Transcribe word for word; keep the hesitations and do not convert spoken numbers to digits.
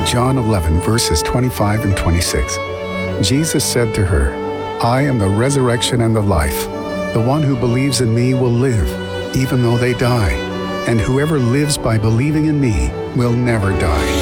John eleven, verses twenty-five and twenty-six. Jesus said to her, "I am the resurrection and the life. The one who believes in me will live, even though they die. And whoever lives by believing in me will never die."